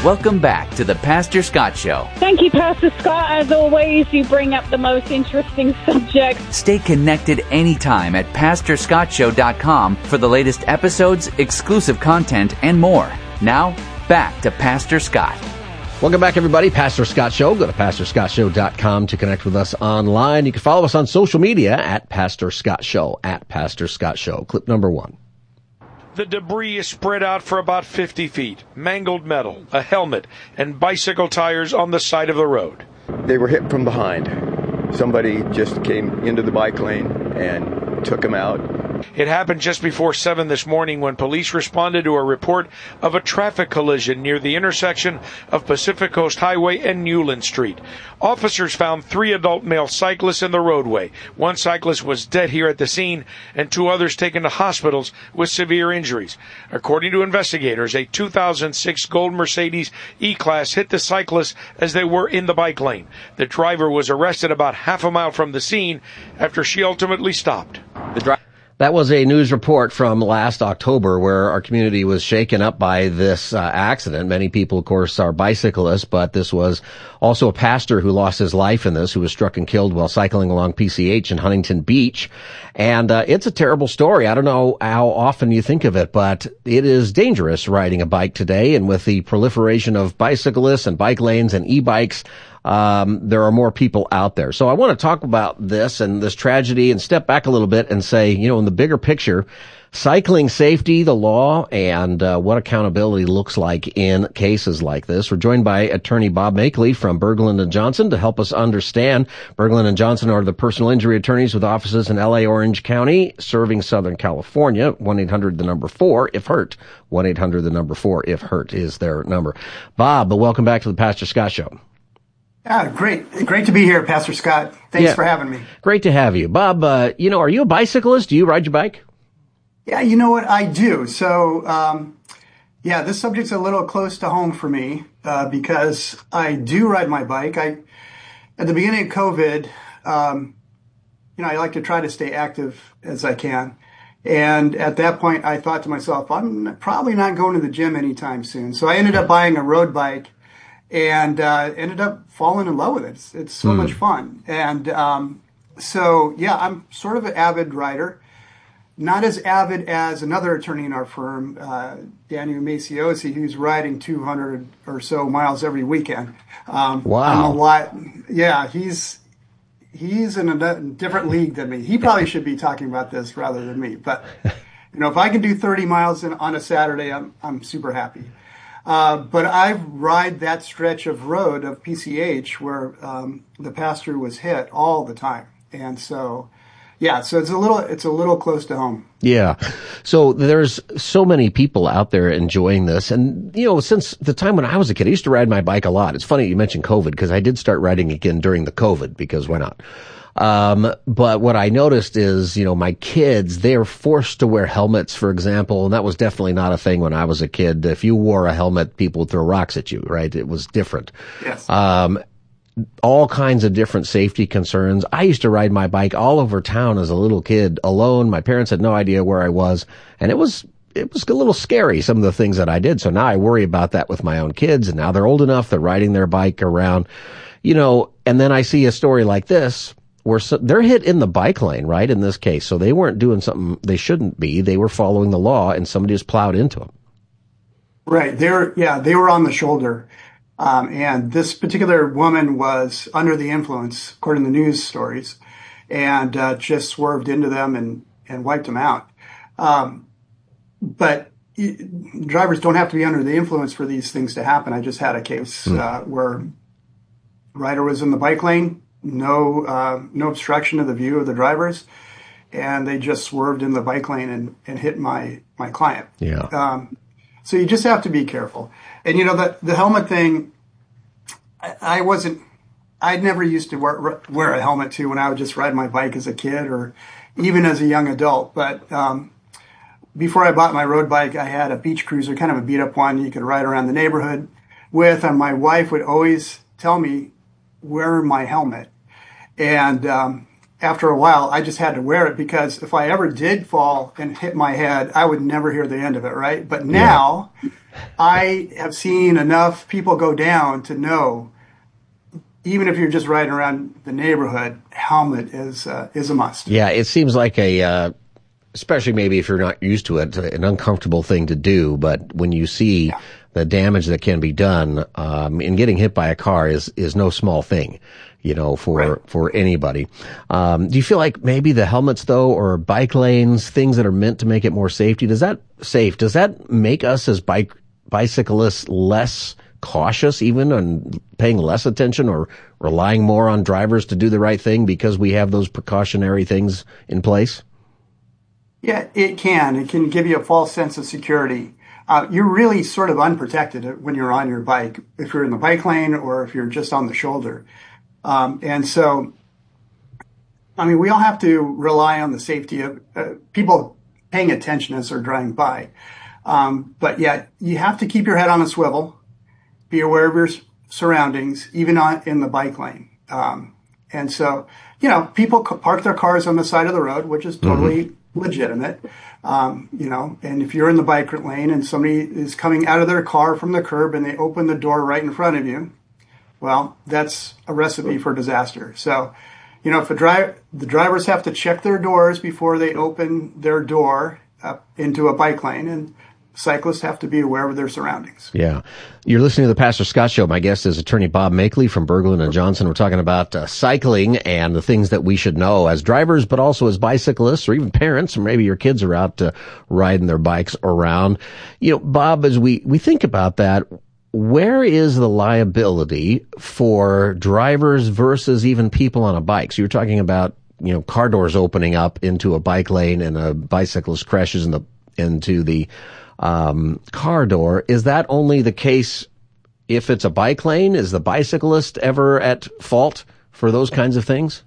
Welcome back to the Pastor Scott Show. Thank you, Pastor Scott. As always, you bring up the most interesting subjects. Stay connected anytime at PastorScottShow.com for the latest episodes, exclusive content, and more. Now, back to Pastor Scott. Welcome back, everybody. Pastor Scott Show. Go to PastorScottShow.com to connect with us online. You can follow us on social media at Pastor Scott Show, at Pastor Scott Show. Clip number 1. The debris is spread out for about 50 feet. Mangled metal, a helmet, and bicycle tires on the side of the road. They were hit from behind. Somebody just came into the bike lane and took them out. It happened just before 7 this morning when police responded to a report of a traffic collision near the intersection of Pacific Coast Highway and Newland Street. Officers found 3 adult male cyclists in the roadway. 1 cyclist was dead here at the scene, and 2 others taken to hospitals with severe injuries. According to investigators, a 2006 gold Mercedes E-Class hit the cyclists as they were in the bike lane. The driver was arrested about half a mile from the scene after she ultimately stopped. That was a news report from last October where our community was shaken up by this accident. Many people, of course, are bicyclists, but this was also a pastor who lost his life in this, who was struck and killed while cycling along PCH in Huntington Beach. And it's a terrible story. I don't know how often you think of it, but it is dangerous riding a bike today. And with the proliferation of bicyclists and bike lanes and e-bikes, there are more people out there. So I want to talk about this and this tragedy and step back a little bit and say, you know, in the bigger picture, cycling safety, the law, and what accountability looks like in cases like this. We're joined by attorney Bob Makeley from Berglund & Johnson to help us understand. Berglund & Johnson are the personal injury attorneys with offices in L.A., Orange County, serving Southern California. 1-800-4-IF-HURT. 1-800-4-IF-HURT is their number. Bob, welcome back to the Pastor Scott Show. Yeah, great to be here, Pastor Scott. Thanks for having me. Great to have you. Bob, are you a bicyclist? Do you ride your bike? Yeah, you know what? I do. So, this subject's a little close to home for me, because I do ride my bike. At the beginning of COVID, I like to try to stay active as I can. And at that point, I thought to myself, I'm probably not going to the gym anytime soon. So I ended up buying a road bike. And ended up falling in love with it. It's so much fun. And I'm sort of an avid rider. Not as avid as another attorney in our firm, Daniel Maciosi, who's riding 200 or so miles every weekend. Wow. I'm a lot. Yeah, he's in a different league than me. He probably should be talking about this rather than me. But, if I can do 30 miles on a Saturday, I'm super happy. But I ride that stretch of road of PCH where the pastor was hit all the time, and so it's a little close to home. Yeah, so there's so many people out there enjoying this, and since the time when I was a kid, I used to ride my bike a lot. It's funny you mentioned COVID because I did start riding again during the COVID because why not? But what I noticed is, my kids, they're forced to wear helmets, for example, and that was definitely not a thing when I was a kid. If you wore a helmet, people would throw rocks at you, right? It was different. Yes. All kinds of different safety concerns. I used to ride my bike all over town as a little kid alone. My parents had no idea where I was, and it was a little scary, some of the things that I did. So now I worry about that with my own kids, and now they're old enough, they're riding their bike around, and then I see a story like this, where they're hit in the bike lane, right, in this case. So they weren't doing something they shouldn't be. They were following the law, and somebody just plowed into them. Right. They were on the shoulder. And this particular woman was under the influence, according to news stories, and just swerved into them and wiped them out. But drivers don't have to be under the influence for these things to happen. I just had a case where rider was in the bike lane, no obstruction of the view of the drivers, and they just swerved in the bike lane and hit my client. Yeah. So you just have to be careful. And the helmet thing, I never used to wear a helmet too when I would just ride my bike as a kid or even as a young adult. But before I bought my road bike, I had a beach cruiser, kind of a beat up one you could ride around the neighborhood with, and my wife would always tell me, wear my helmet. And after a while, I just had to wear it because if I ever did fall and hit my head, I would never hear the end of it, right? But now, I have seen enough people go down to know, even if you're just riding around the neighborhood, helmet is a must. Yeah, it seems like especially maybe if you're not used to it, an uncomfortable thing to do. But when you see the damage that can be done, in getting hit by a car is no small thing, for anybody. Do you feel like maybe the helmets though, or bike lanes, things that are meant to make it more safety, does that make us as bicyclists less cautious even, and paying less attention or relying more on drivers to do the right thing because we have those precautionary things in place? Yeah, it can. It can give you a false sense of security. You're really sort of unprotected when you're on your bike, if you're in the bike lane or if you're just on the shoulder. And so, we all have to rely on the safety of people paying attention as they're driving by. But yet you have to keep your head on a swivel, be aware of your surroundings, even in the bike lane. And so, people park their cars on the side of the road, which is totally legitimate. And if you're in the bike lane and somebody is coming out of their car from the curb and they open the door right in front of you, well, that's a recipe for disaster. So, if the drivers have to check their doors before they open their door into a bike lane, and cyclists have to be aware of their surroundings. Yeah. You're listening to the Pastor Scott Show. My guest is attorney Bob Makeley from Berglund and Johnson. We're talking about cycling and the things that we should know as drivers, but also as bicyclists or even parents, or maybe your kids are out riding their bikes around. Bob, as we think about that, where is the liability for drivers versus even people on a bike? So you're talking about, car doors opening up into a bike lane and a bicyclist crashes into the car door. Is that only the case if it's a bike lane? Is the bicyclist ever at fault for those kinds of things?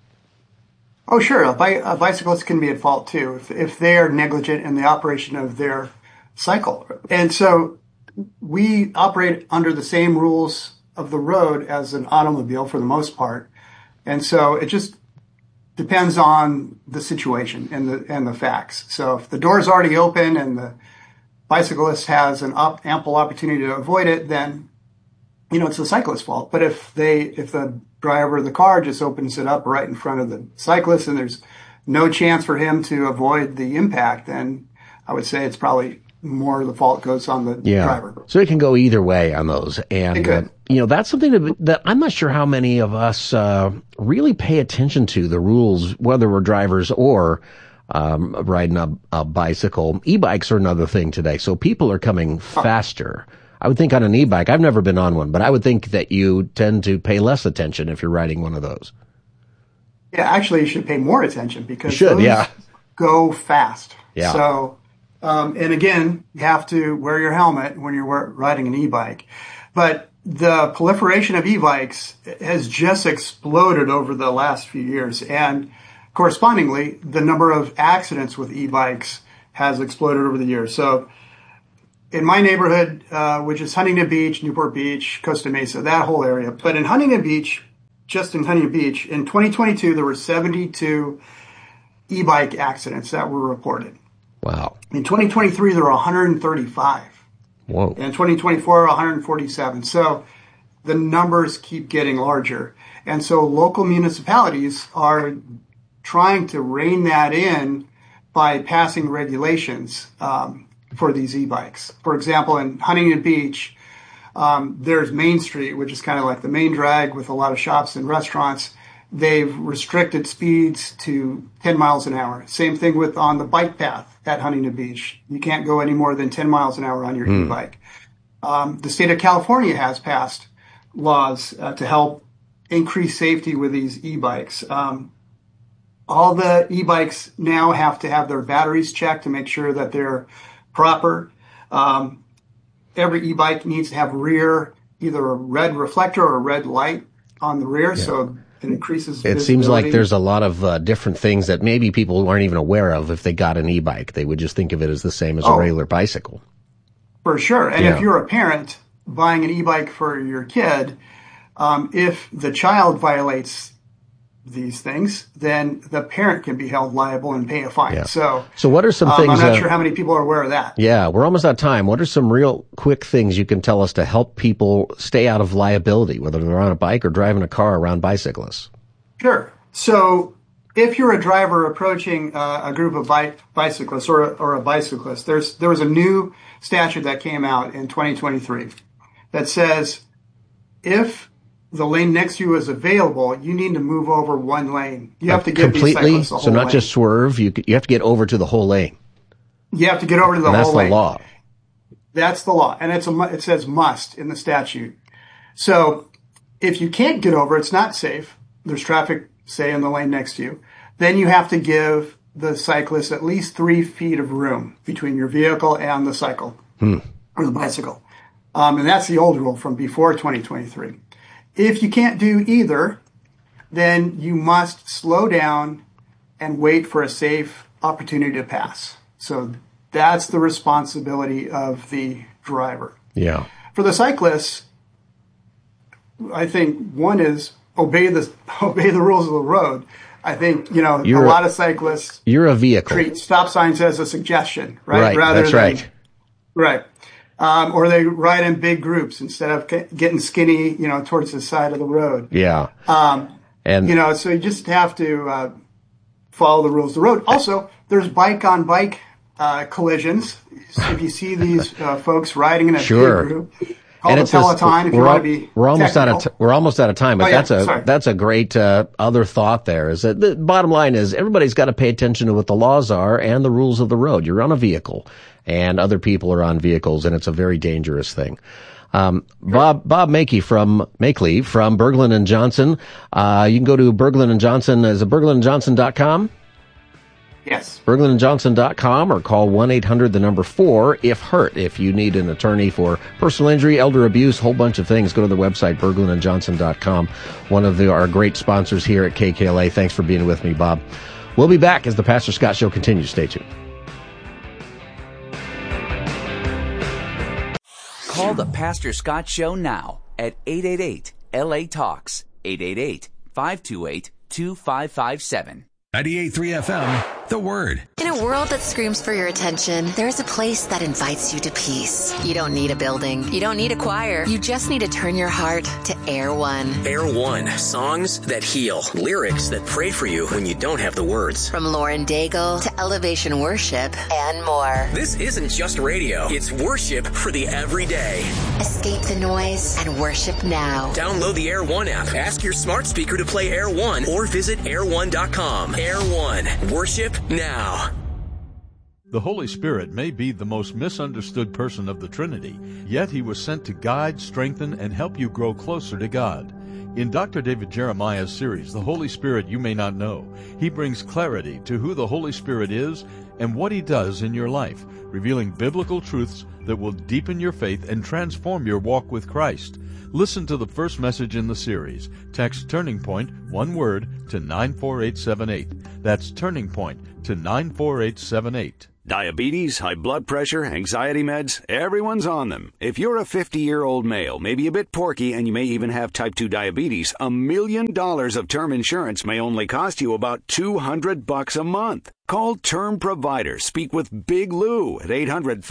Oh, sure. A bicyclist can be at fault too if they are negligent in the operation of their cycle. And so we operate under the same rules of the road as an automobile for the most part. And so it just depends on the situation and the facts. So if the door is already open and the bicyclist has an ample opportunity to avoid it, then, it's the cyclist's fault. But if the driver of the car just opens it up right in front of the cyclist and there's no chance for him to avoid the impact, then I would say it's probably more of the fault goes on the driver. So it can go either way on those. And, that's something that I'm not sure how many of us really pay attention to, the rules, whether we're drivers or riding a bicycle. E-bikes are another thing today. So people are coming faster. I would think on an e-bike, I've never been on one, but I would think that you tend to pay less attention if you're riding one of those. Yeah, actually you should pay more attention because those go fast. Yeah. So, and again, you have to wear your helmet when you're riding an e-bike. But the proliferation of e-bikes has just exploded over the last few years. And correspondingly, the number of accidents with e-bikes has exploded over the years. So in my neighborhood, which is Huntington Beach, Newport Beach, Costa Mesa, that whole area. But in Huntington Beach, just in Huntington Beach, in 2022, there were 72 e-bike accidents that were reported. Wow. In 2023, there were 135. Whoa. In 2024, 147. So the numbers keep getting larger. And so local municipalities are trying to rein that in by passing regulations for these e-bikes. For example, in Huntington Beach, there's Main Street, which is kind of like the main drag with a lot of shops and restaurants. They've restricted speeds to 10 miles an hour. Same thing on the bike path at Huntington Beach. You can't go any more than 10 miles an hour on your e-bike. The state of California has passed laws to help increase safety with these e-bikes. All the e-bikes now have to have their batteries checked to make sure that they're proper. Every e-bike needs to have either a red reflector or a red light on the rear, so it increases visibility. It seems like there's a lot of different things that maybe people aren't even aware of if they got an e-bike. They would just think of it as the same as a regular bicycle. For sure. And if you're a parent buying an e-bike for your kid, if the child violates these things, then the parent can be held liable and pay a fine. Yeah. So what are some things? I'm not sure how many people are aware of that. Yeah, we're almost out of time. What are some real quick things you can tell us to help people stay out of liability, whether they're on a bike or driving a car around bicyclists? Sure. So if you're a driver approaching a group of bicyclists or a bicyclist, there was a new statute that came out in 2023 that says if the lane next to you is available, you need to move over one lane. You have to give these cyclists the whole so not lane. just swerve. You have to get over to the whole lane. You have to get over to the And whole lane. That's the law. That's the law, and it says must in the statute. So if you can't get over, it's not safe. There's traffic, say, in the lane next to you. Then you have to give the cyclist at least 3 feet of room between your vehicle and the cycle or the bicycle. And that's the old rule from before 2023. If you can't do either, then you must slow down and wait for a safe opportunity to pass. So that's the responsibility of the driver. Yeah. For the cyclists, I think one is obey the rules of the road. I think, a lot of cyclists You're a vehicle. treat stop signs as a suggestion, right? That's right. Right. Or they ride in big groups instead of getting skinny, towards the side of the road. Yeah. So you just have to follow the rules of the road. Also, there's bike-on-bike collisions. So if you see these folks riding in a big group, call the Peloton if you want to be We're almost out of time, but sorry. that's a great other thought there, is that the bottom line is everybody's got to pay attention to what the laws are and the rules of the road. You're on a vehicle and other people are on vehicles, and it's a very dangerous thing. Bob Makley from Berglund & Johnson. You can go to Berglund & Johnson. Is it berglundandjohnson.com? Yes. berglundandjohnson.com, or call 1-800-4-IF-HURT if you need an attorney for personal injury, elder abuse, whole bunch of things. Go to the website, berglundandjohnson.com. One of our great sponsors here at KKLA. Thanks for being with me, Bob. We'll be back as the Pastor Scott Show continues. Stay tuned. Call the Pastor Scott Show now at 888-LA-TALKS, 888-528-2557. 98.3 FM, The Word. In a world that screams for your attention, there's a place that invites you to peace. You don't need a building. You don't need a choir. You just need to turn your heart to Air One. Air One, songs that heal, lyrics that pray for you when you don't have the words. From Lauren Daigle to Elevation Worship and more. This isn't just radio. It's worship for the everyday. Escape the noise and worship now. Download the Air One app. Ask your smart speaker to play Air One or visit air1.com. Air One, worship now. The Holy Spirit may be the most misunderstood person of the Trinity, yet he was sent to guide, strengthen, and help you grow closer to God. In Dr. David Jeremiah's series, The Holy Spirit You May Not Know, he brings clarity to who the Holy Spirit is and what he does in your life, revealing biblical truths that will deepen your faith and transform your walk with Christ. Listen to the first message in the series. Text Turning Point, one word, to 94878. That's Turning Point to 94878. Diabetes, high blood pressure, anxiety meds, everyone's on them. If you're a 50-year-old male, maybe a bit porky, and you may even have type 2 diabetes, $1 million of term insurance may only cost you about $200 a month. Call Term Provider. Speak with Big Lou at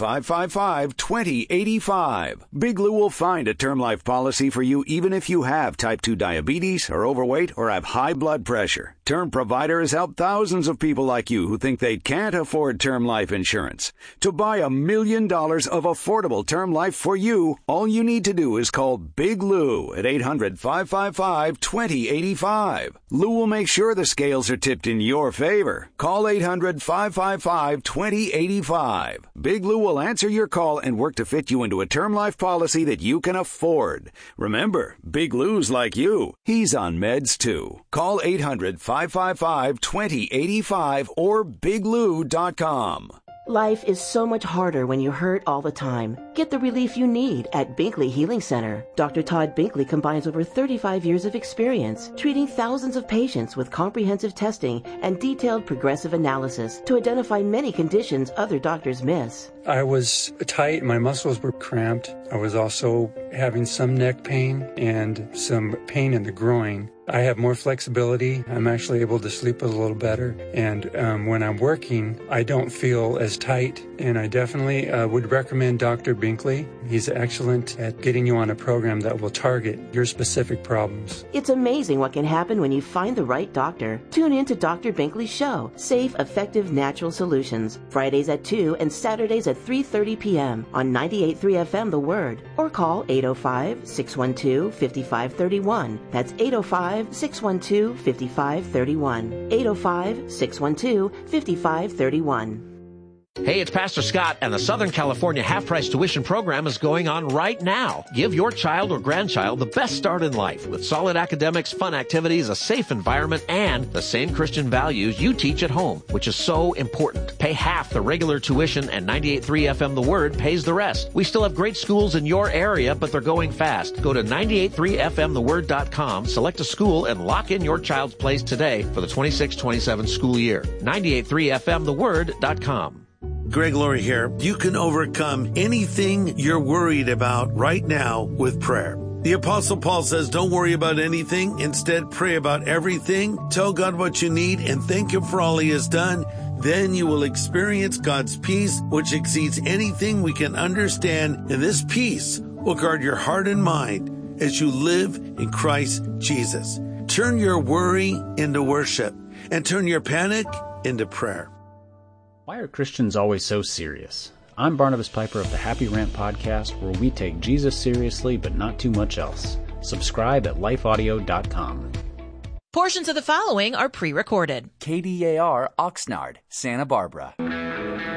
800-555-2085. Big Lou will find a term life policy for you even if you have type 2 diabetes, are overweight, or have high blood pressure. Term Provider has helped thousands of people like you who think they can't afford term life insurance. To buy $1 million of affordable term life for you, all you need to do is call Big Lou at 800-555-2085. Lou will make sure the scales are tipped in your favor. Call 800-555-2085. Big Lou will answer your call and work to fit you into a term life policy that you can afford. Remember, Big Lou's like you. He's on meds too. Call 800-555-2085 or biglou.com. Life is so much harder when you hurt all the time. Get the relief you need at Binkley Healing Center. Dr. Todd Binkley combines over 35 years of experience treating thousands of patients with comprehensive testing and detailed progressive analysis to identify many conditions other doctors miss. I was tight, my muscles were cramped. I was also having some neck pain and some pain in the groin. I have more flexibility. I'm actually able to sleep a little better. And when I'm working, I don't feel as tight. And I definitely would recommend Dr. Binkley. He's excellent at getting you on a program that will target your specific problems. It's amazing what can happen when you find the right doctor. Tune in to Dr. Binkley's show, Safe, Effective, Natural Solutions, Fridays at 2 and Saturdays at 3:30 p.m. on 98.3 FM The Word. Or call 805-612-5531. That's 805-612-5531. 805-612-5531. Hey, it's Pastor Scott, and the Southern California half-price tuition program is going on right now. Give your child or grandchild the best start in life with solid academics, fun activities, a safe environment, and the same Christian values you teach at home, which is so important. Pay half the regular tuition, and 98.3 FM The Word pays the rest. We still have great schools in your area, but they're going fast. Go to 98.3fmtheword.com, select a school, and lock in your child's place today for the 26-27 school year. 98.3fmtheword.com. Greg Laurie here. You can overcome anything you're worried about right now with prayer. The Apostle Paul says, don't worry about anything. Instead, pray about everything. Tell God what you need and thank Him for all He has done. Then you will experience God's peace, which exceeds anything we can understand. And this peace will guard your heart and mind as you live in Christ Jesus. Turn your worry into worship and turn your panic into prayer. Why are Christians always so serious? I'm Barnabas Piper of the Happy Rant Podcast, where we take Jesus seriously, but not too much else. Subscribe at lifeaudio.com. Portions of the following are pre-recorded. KDAR Oxnard, Santa Barbara.